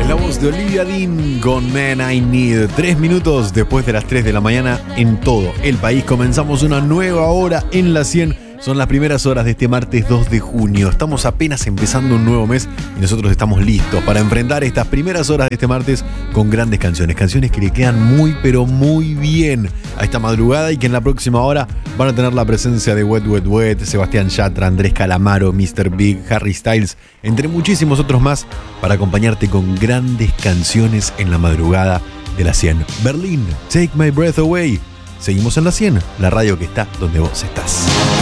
La voz de Olivia Dean con Man I Need. 3 minutos después de las 3 de la mañana en todo el país. Comenzamos una nueva hora en la 100. Son las primeras horas de este martes 2 de junio. Estamos apenas empezando un nuevo mes y nosotros estamos listos para enfrentar estas primeras horas de este martes con grandes canciones. Canciones que le quedan muy pero muy bien a esta madrugada y que en la próxima hora van a tener la presencia de Wet Wet Wet, Sebastián Yatra, Andrés Calamaro, Mr. Big, Harry Styles, entre muchísimos otros más para acompañarte con grandes canciones en la madrugada de la 100. Berlín, Take My Breath Away. Seguimos en la 100, la radio que está donde vos estás.